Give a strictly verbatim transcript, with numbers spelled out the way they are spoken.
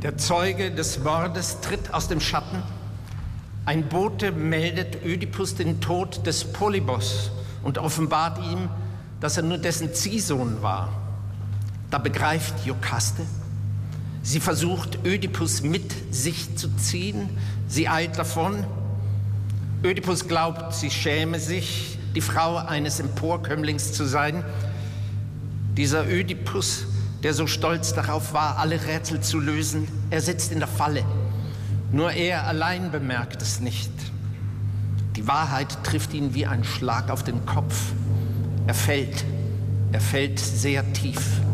Der Zeuge des Mordes tritt aus dem Schatten. Ein Bote meldet Ödipus den Tod des Polybos und offenbart ihm, dass er nur dessen Ziehsohn war. Da begreift Iokaste. Sie versucht, Ödipus mit sich zu ziehen. Sie eilt davon. Ödipus glaubt, sie schäme sich, die Frau eines Emporkömmlings zu sein. Dieser Ödipus, der so stolz darauf war, alle Rätsel zu lösen, er sitzt in der Falle. Nur er allein bemerkt es nicht. Die Wahrheit trifft ihn wie ein Schlag auf den Kopf. Er fällt, er fällt sehr tief.